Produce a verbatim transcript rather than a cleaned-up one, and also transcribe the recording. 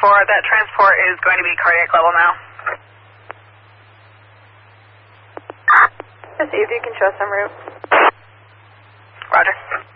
four, that transport is going to be cardiac level now. Let's see if you can show some route. Roger.